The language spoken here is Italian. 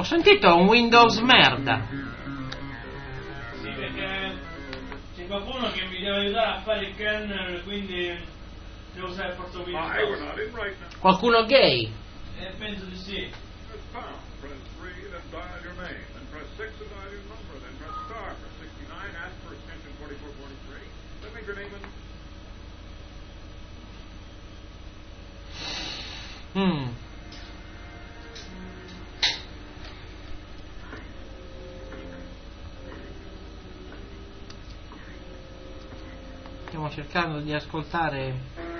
Ho sentito un Windows merda. Sì, perché c'è qualcuno che mi deve aiutare a fare il kernel, quindi devo usare forza Windows. Qualcuno gay? Penso di sì. Stiamo cercando di ascoltare